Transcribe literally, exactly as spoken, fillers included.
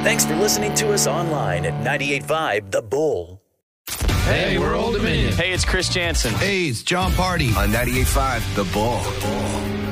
Thanks for listening to us online at ninety-eight point five The Bull. Hey, we're Old Dominion. Hey, it's Chris Jansen. Hey, it's John Party. On ninety-eight point five The Bull.